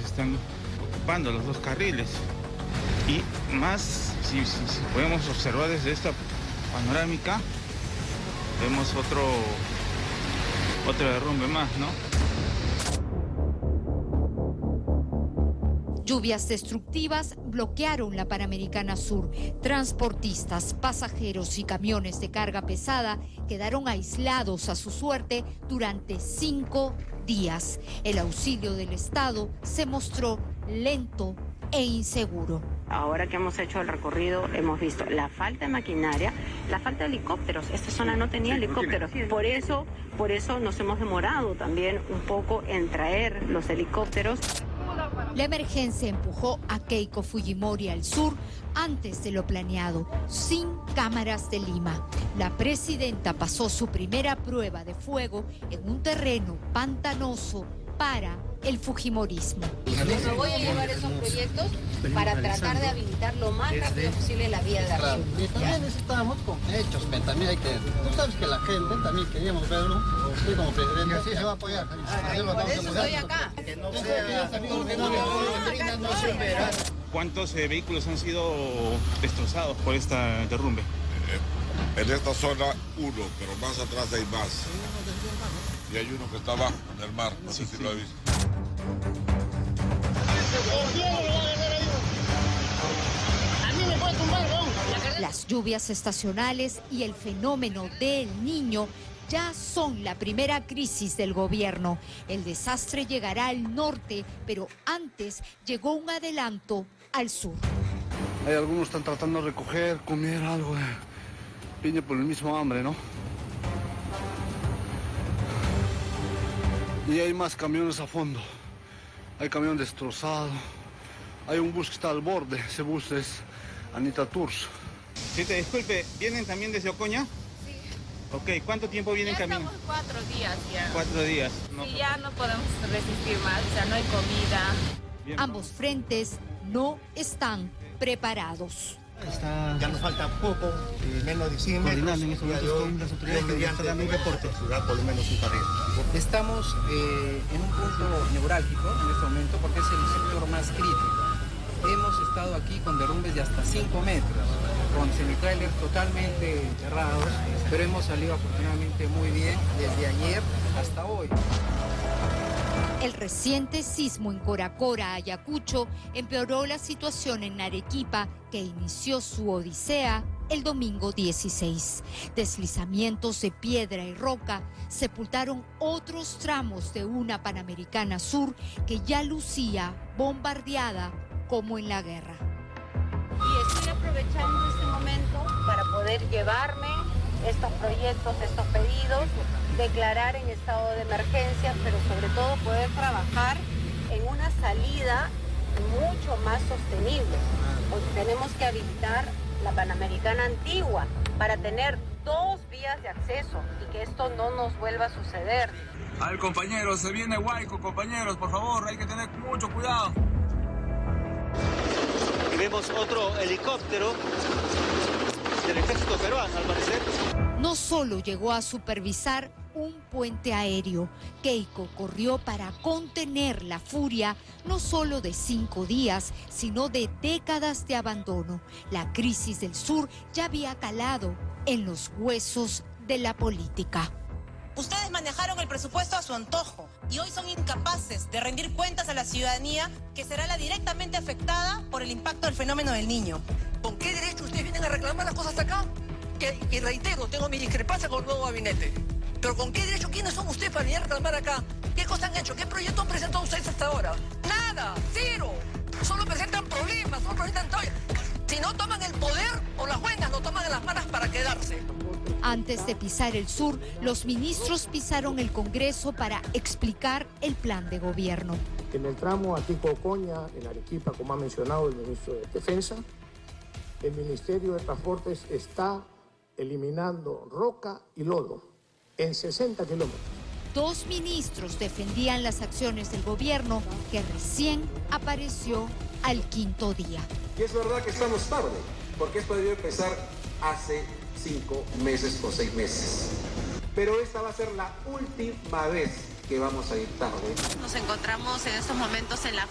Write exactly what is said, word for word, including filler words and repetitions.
están ocupando los dos carriles. Y más, si, si, si podemos observar desde esta panorámica, vemos otro, otro derrumbe más, ¿no? Lluvias destructivas bloquearon la Panamericana Sur. Transportistas, pasajeros y camiones de carga pesada quedaron aislados a su suerte durante cinco días. El auxilio del Estado se mostró lento e inseguro. Ahora que hemos hecho el recorrido, hemos visto la falta de maquinaria, la falta de helicópteros. Esta zona no tenía helicópteros. Por eso, por eso nos hemos demorado también un poco en traer los helicópteros. La emergencia empujó a Keiko Fujimori al sur antes de lo planeado, sin cámaras de Lima. La presidenta pasó su primera prueba de fuego en un terreno pantanoso para el fujimorismo. Bueno, voy a llevar esos proyectos para tratar de habilitar lo más rápido posible la vía de arriba. Y también necesitamos con hechos, pero también hay que... Tú sabes que la gente también queríamos verlo, usted como presidente, así se va a apoyar. Ah, por eso estoy acá. Que no sea... ¿Cuántos eh, vehículos han sido destrozados por este derrumbe? Eh, en esta zona uno, pero más atrás hay más. Y hay uno que está abajo, en el mar, no sé si lo ha visto. Las lluvias estacionales y el fenómeno del Niño ya son la primera crisis del gobierno. El desastre llegará al norte, pero antes llegó un adelanto al sur. Hay algunos que están tratando de recoger, comer algo, eh. Viene por el mismo hambre, ¿no? Y hay más camiones a fondo. Hay camión destrozado. Hay un bus que está al borde. Ese bus es Anita Tours. Si te disculpe, ¿vienen también desde Ocoña? Sí. Ok, ¿cuánto tiempo vienen caminando? Estamos cuatro días ya. Cuatro días. No, sí, ya no podemos resistir más, o sea, no hay comida. Bien. Ambos frentes no están preparados. Está, ya nos falta poco, eh, menos de cien metros. Coordinando en estos momentos con las autoridades que están dando un reporte. Por lo menos un carril. Estamos eh, en un punto neurálgico en este momento porque es el sector más crítico. Hemos estado aquí con derrumbes de hasta cinco metros, con semitrailers totalmente cerrados, pero hemos salido afortunadamente muy bien desde ayer hasta hoy. El reciente sismo en Coracora, Ayacucho, empeoró la situación en Arequipa, que inició su odisea el domingo dieciséis. Deslizamientos de piedra y roca sepultaron otros tramos de una Panamericana Sur que ya lucía bombardeada como en la guerra. Y estoy aprovechando este momento para poder llevarme estos proyectos, estos pedidos, declarar en estado de emergencia, pero sobre todo poder trabajar en una salida mucho más sostenible. Porque tenemos que habilitar la Panamericana antigua para tener dos vías de acceso y que esto no nos vuelva a suceder. A ver, compañeros, se viene Huayco, compañeros, por favor, hay que tener mucho cuidado. Y vemos otro helicóptero del ejército peruano, al parecer. No solo llegó a supervisar un puente aéreo, Keiko corrió para contener la furia no solo de cinco días, sino de décadas de abandono. La crisis del sur ya había calado en los huesos de la política. Ustedes manejaron el presupuesto a su antojo y hoy son incapaces de rendir cuentas a la ciudadanía, que será la directamente afectada por el impacto del fenómeno del Niño. ¿Con qué derecho ustedes vienen a reclamar las cosas acá? Que, que reitero, tengo mi discrepancia con el nuevo gabinete. Pero ¿con qué derecho? ¿Quiénes son ustedes para venir a reclamar acá? ¿Qué cosas han hecho? ¿Qué proyecto han presentado ustedes hasta ahora? ¡Nada! ¡Cero! Solo presentan problemas, solo presentan todo. Si no toman el poder, o las buenas lo toman en las manos para quedarse. Antes de pisar el sur, los ministros pisaron el Congreso para explicar el plan de gobierno. En el tramo Atico-Ocoña, en Arequipa, como ha mencionado el ministro de Defensa, el Ministerio de Transportes está eliminando roca y lodo en sesenta kilómetros. Dos ministros defendían las acciones del gobierno que recién apareció al quinto día. Y es verdad que estamos tarde, porque esto debió empezar hace cinco meses o seis meses. Pero esta va a ser la última vez que vamos a ir tarde. Nos encontramos en estos momentos en la